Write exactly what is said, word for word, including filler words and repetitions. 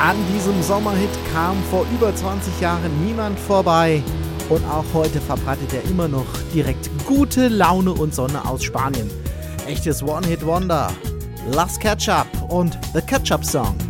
An diesem Sommerhit kam vor über zwanzig Jahren niemand vorbei und auch heute verbreitet er immer noch direkt gute Laune und Sonne aus Spanien. Echtes One-Hit-Wonder. Las Ketchup und The Ketchup Song.